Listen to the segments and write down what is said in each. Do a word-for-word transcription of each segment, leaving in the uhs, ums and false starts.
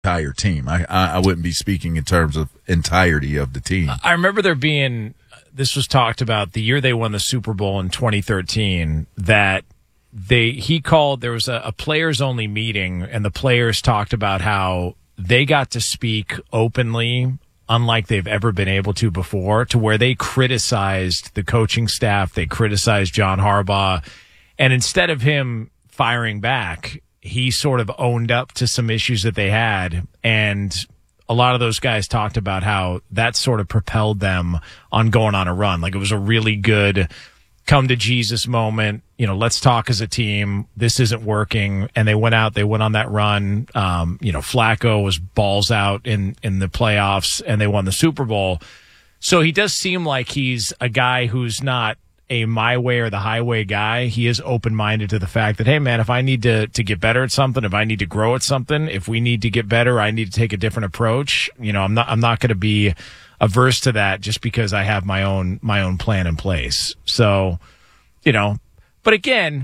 entire team. I, I I wouldn't be speaking in terms of entirety of the team. I remember there being, this was talked about the year they won the Super Bowl in twenty thirteen, that they he called, there was a, a players-only meeting, and the players talked about how they got to speak openly, unlike they've ever been able to before, to where they criticized the coaching staff, they criticized John Harbaugh, and instead of him firing back, he sort of owned up to some issues that they had, and a lot of those guys talked about how that sort of propelled them on going on a run. Like, it was a really good come to Jesus moment. You know, let's talk as a team. This isn't working. And they went out, they went on that run. Um, you know, Flacco was balls out in, in the playoffs, and they won the Super Bowl. So he does seem like he's a guy who's not a my way or the highway guy. He is open-minded to the fact that, hey, man, if I need to, to get better at something, if I need to grow at something, if we need to get better, I need to take a different approach. You know, I'm not, I'm not going to be averse to that just because I have my own, my own plan in place. So, you know, but again,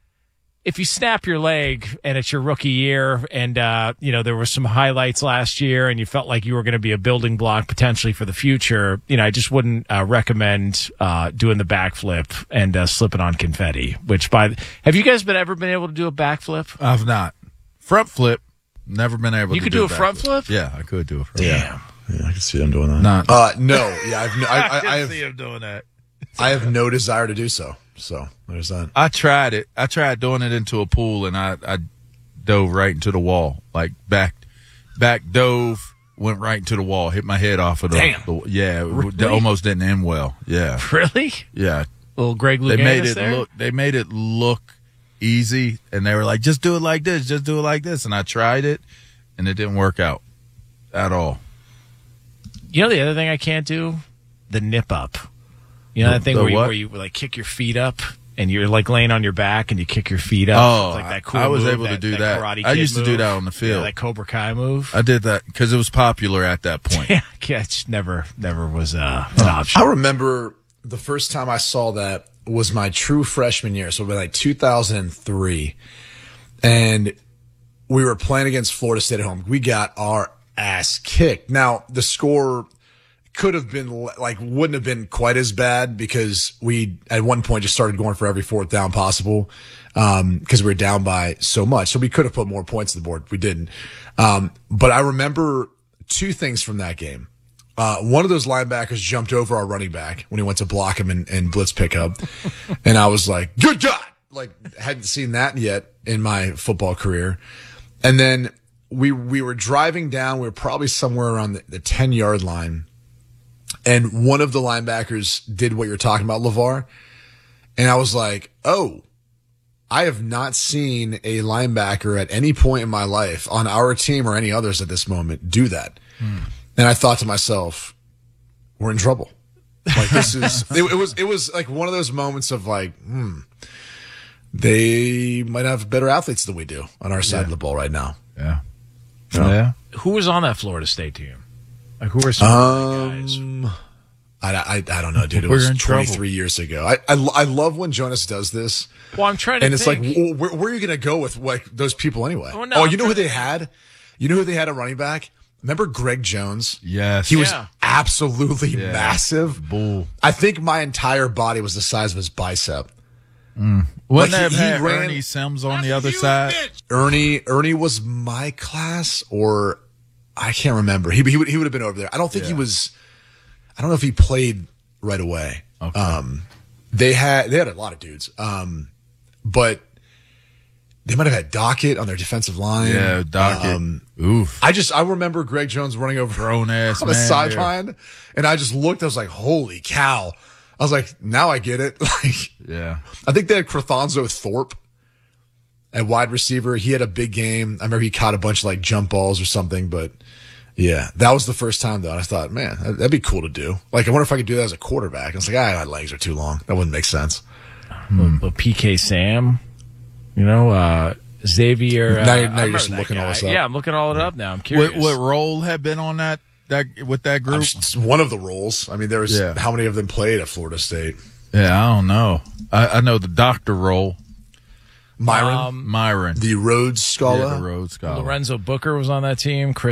if you snap your leg and it's your rookie year and, uh, you know, there were some highlights last year and you felt like you were going to be a building block potentially for the future, you know, I just wouldn't uh, recommend uh, doing the backflip and uh, slipping on confetti, which by, have you guys been ever been able to do a backflip? I've not. Front flip, never been able you to could do, do a back front flip. flip? Yeah, I could do a front Damn. flip. Yeah, I can see them doing that. Not. Uh, no. Yeah, I've, I, I, I, I, I have, see him doing that. I have no desire to do so. So there's that. I tried it. I tried doing it into a pool, and I, I dove right into the wall. Like back, back dove, went right into the wall, hit my head off of the. Damn. the yeah, Really? it almost didn't end well. Yeah, Really? yeah. Little Greg Louganis They made it there? look. They made it look easy, and they were like, "Just do it like this. Just do it like this." And I tried it, and it didn't work out at all. You know the other thing I can't do? The nip up. You know The- that thing the where you, what? where you like kick your feet up and you're like laying on your back and you kick your feet up. Oh, It's like that cool I was move, able to that, do that. that. Karate I Kid used to do move. that on the field. Yeah, that Cobra Kai move. I did that because it was popular at that point. Yeah, it never, never was uh, an option. I remember the first time I saw that was my true freshman year. So it was like two thousand three. And we were playing against Florida State at home. We got our ass kicked. Now, the score could have been like, wouldn't have been quite as bad because we at one point just started going for every fourth down possible. Um, cause we were down by so much. So we could have put more points on the board. We didn't. Um, but I remember two things from that game. Uh, one of those linebackers jumped over our running back when he went to block him in, in blitz pickup. And I was like, good God! Like, hadn't seen that yet in my football career. And then we, we were driving down. We were probably somewhere around the, the ten yard line. And one of the linebackers did what you're talking about, LeVar. And I was like, oh, I have not seen a linebacker at any point in my life on our team or any others at this moment do that. Hmm. And I thought to myself, we're in trouble. Like, this is, it, it was, it was like one of those moments of like, hmm, they might have better athletes than we do on our side Yeah. of the ball right now. Yeah. Yeah. Yeah. Who was on that Florida State team? Like, who were some of the guys? Um, I, I, I don't know, dude. It We're was in trouble. twenty-three years ago. I, I, I love when Jonas does this. Well, I'm trying to And it's think. like, well, where, where are you going to go with like those people anyway? Oh, no, oh, I'm you know who trying they to- had? You know who they had at running back? Remember Greg Jones? Yes. He was Yeah. absolutely Yeah. massive. Bull. I think my entire body was the size of his bicep. Wouldn't Like, that he- have he had ran- Ernie Sims on the other side? Ernie, Ernie was my class, or I can't remember. He he would he would have been over there. I don't think he Yeah. was. I don't know if he played right away. Okay. Um, they had they had a lot of dudes, um, but they might have had Dockett on their defensive line. Yeah, Dockett. Um, Oof. I just I remember Greg Jones running over Grown ass on the man sideline, and I just looked. I was like, "Holy cow!" I was like, "Now I get it." Like, Yeah. I think they had Crethanzo Thorpe at wide receiver. He had a big game. I remember he caught a bunch of like jump balls or something, but yeah, that was the first time though. And I thought, man, that'd that'd be cool to do. Like, I wonder if I could do that as a quarterback. I was like, ah, my legs are too long. That wouldn't make sense. Little P K Sam, you know, uh, Xavier. Uh, Now you're- now I you're just remember that looking all guy. this up. Yeah, I'm looking all it up now. I'm curious. What, what role had been on that that with that I'm group? just- one of the roles. I mean, there was Yeah. how many of them played at Florida State? Yeah, I don't know. I, I know the doctor role. Myron, Um, Myron, the Rhodes yeah, Scholar. the Rhodes Scholar. Lorenzo Booker was on that team. Chris